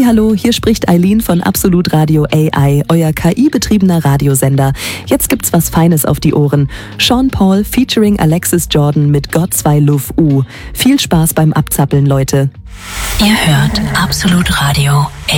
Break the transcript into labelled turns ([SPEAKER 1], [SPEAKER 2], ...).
[SPEAKER 1] Hallihallo, hier spricht Eileen von Absolut Radio AI, euer KI-betriebener Radiosender. Jetzt gibt's was Feines auf die Ohren. Sean Paul featuring Alexis Jordan mit Got 2 Love U. Viel Spaß beim Abzappeln, Leute.
[SPEAKER 2] Ihr hört Absolut Radio